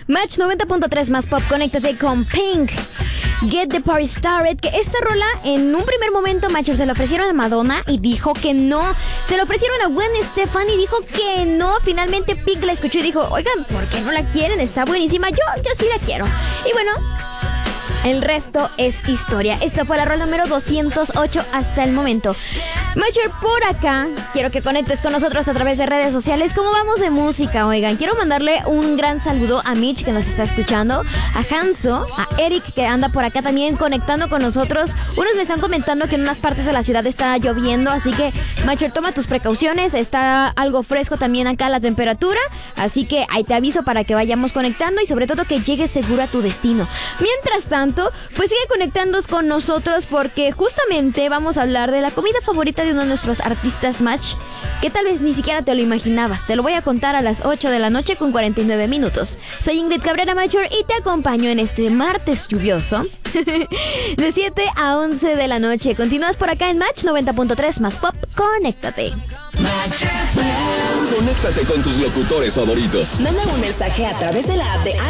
Match 90.3 más pop, conéctate con Pink. Get the Party Started, que esta rola en un primer momento, Matcher, se la ofrecieron a Madonna y dijo que no. Se la ofrecieron a Gwen Stefani y dijo que no. Finalmente Pink la escuchó y dijo, oigan, ¿por qué no la quieren? Está buenísima, yo sí la quiero. Y bueno, el resto es historia. Esta fue la rola número 208 hasta el momento. Matcher, por acá, quiero que conectes con nosotros a través de redes sociales. ¿Cómo vamos de música? Oigan, quiero mandarle un gran saludo a Mitch, que nos está escuchando, a Hanso, a Eric, que anda por acá también conectando con nosotros. Unos me están comentando que en unas partes de la ciudad está lloviendo, así que, Matcher, toma tus precauciones. Está algo fresco también acá la temperatura, así que ahí te aviso para que vayamos conectando y sobre todo que llegues seguro a tu destino. Mientras tanto, pues sigue conectándonos con nosotros porque justamente vamos a hablar de la comida favorita de uno de nuestros artistas, Match, que tal vez ni siquiera te lo imaginabas. Te lo voy a contar a las 8 de la noche con 49 minutos. Soy Ingrid Cabrera Matcher y te acompaño en este martes lluvioso de 7 a 11 de la noche. Continúas por acá en Match 90.3 más pop. Conéctate. Conéctate con tus locutores favoritos. Manda un mensaje a través de la app de